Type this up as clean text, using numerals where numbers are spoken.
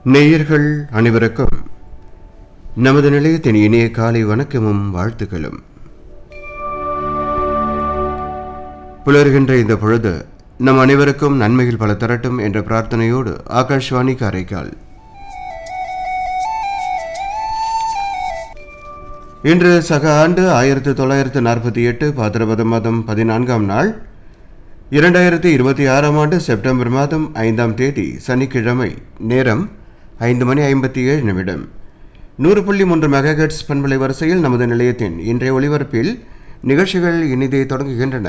நேயர்கள் அனைவருக்கும் நமது நிலையத்தின் இனிய காலை வணக்கமும் வாழ்த்துக்களும். புலர்கின்ற இந்த பொழுது நம் அனைவருக்கும் நன்மைகள் பல தரட்டும் என்ற பிரார்த்தனையோடு ஆகாஷ்வாணி காரைக்கால் இன்று சக ஆண்டு 1948 பாத்திரபத மாதம் 14ஆம் நாள் 2026ஆம் ஆண்டு செப்டம்பர் மாதம் 5ஆம் தேதி சனிக்கிழமை. நேரம் 5:57 100.3 மெகாஹெர்ட்ஸ் பண்பலை வரிசையில் நமது நிலையத்தின் இன்றைய ஒளிபரப்பில் நிகழ்ச்சிகள் இனிதே தொடங்குகின்றன.